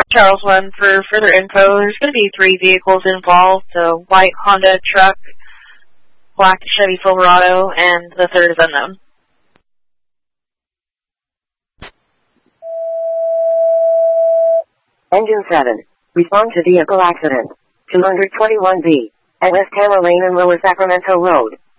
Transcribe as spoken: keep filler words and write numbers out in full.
Charles one for further info. There's going to be three vehicles involved, a white Honda truck, black Chevy Silverado, and the third is unknown. Engine seven. Respond to vehicle accident. two twenty-one B. At West Hammer Lane and Lower Sacramento Road.